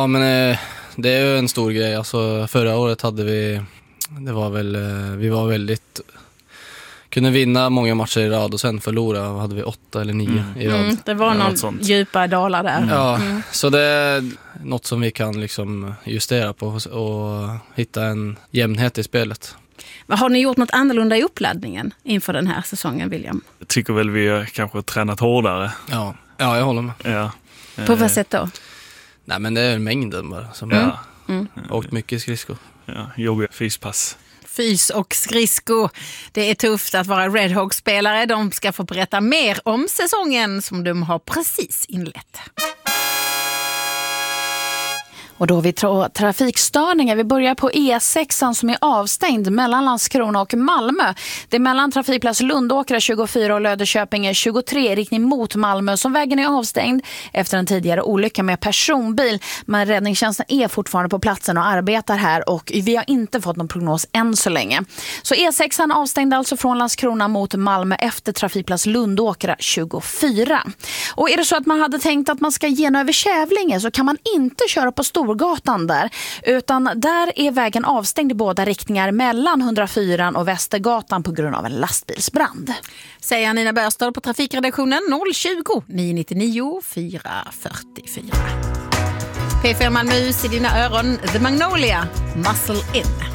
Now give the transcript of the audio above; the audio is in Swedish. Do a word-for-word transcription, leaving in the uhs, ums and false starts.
Ja, men eh, det är ju en stor grej. Alltså, förra året hade vi, det var väl, eh, vi var väldigt, kunde vinna många matcher i rad och sen förlora. Och hade vi åtta eller nio mm. i rad. Mm, det var någon ja, djupa dalar där. Mm. Ja, mm. så det är något som vi kan liksom justera på och hitta en jämnhet i spelet. Har ni gjort något annorlunda i uppladdningen inför den här säsongen, William? Jag tycker väl vi har kanske tränat hårdare. Ja, ja jag håller med. Ja. På vad sätt då? Nej, men det är mängden bara. Som ja. Mm. Åkt mycket skridskor. Ja, jobbiga fyspass. Fys och skridsko. Det är tufft att vara Redhawks-spelare. De ska få berätta mer om säsongen som de har precis inlett. Och då har vi tra- trafikstörningar. Vi börjar på E sex som är avstängd mellan Landskrona och Malmö. Det är mellan trafikplats Lundåkra tjugofyra och Löddeköpinge tjugotre i riktning mot Malmö som vägen är avstängd efter en tidigare olycka med personbil. Men räddningstjänsten är fortfarande på platsen och arbetar här och vi har inte fått någon prognos än så länge. Så E sex avstängd alltså från Landskrona mot Malmö efter trafikplats Lundåkra tjugofyra. Och är det så att man hade tänkt att man ska gena över Kävlinge så kan man inte köra på Storgatan där, utan där är vägen avstängd i båda riktningar mellan hundrafyra och Västergatan på grund av en lastbilsbrand. Säger Nina Börstad på trafikredaktionen noll tjugo nio nittionio fyra fyrtiofyra. P fem Malmöhus i dina öron, The Magnolia, Muscle In.